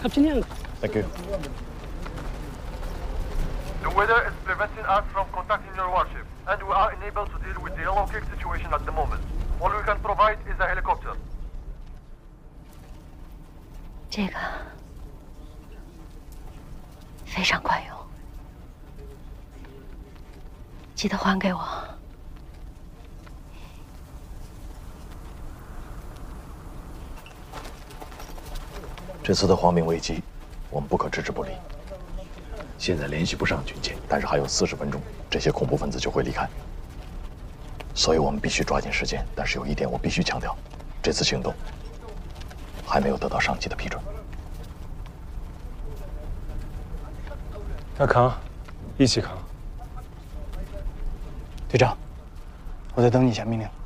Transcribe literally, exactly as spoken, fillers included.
kapten Young. Thank you. The weather is preventing us from contacting your warship, and we are unable to deal with the yellow cake situation at the moment. All we can provide is a helicopter. 这个非常管用，记得还给我。 这次的皇民危机，我们不可置之不理。现在联系不上军舰，但是还有四十分钟，这些恐怖分子就会离开。所以我们必须抓紧时间。但是有一点我必须强调，这次行动还没有得到上级的批准。 要扛，一起扛。 队长，我在等你下命令。